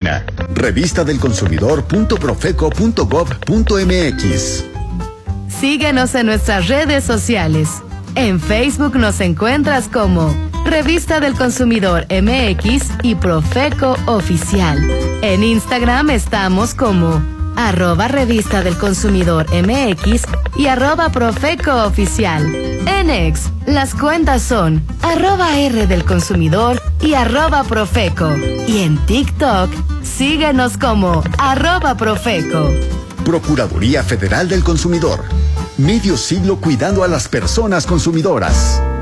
página revistadelconsumidor.profeco.gov.mx. Síguenos en nuestras redes sociales. En Facebook nos encuentras como Revista del Consumidor MX y Profeco Oficial. En Instagram estamos como @Revista del Consumidor MX y @Profeco Oficial. En X, las cuentas son @R del Consumidor y @Profeco. Y en TikTok, síguenos como @Profeco. Procuraduría Federal del Consumidor. Medio siglo cuidando a las personas consumidoras.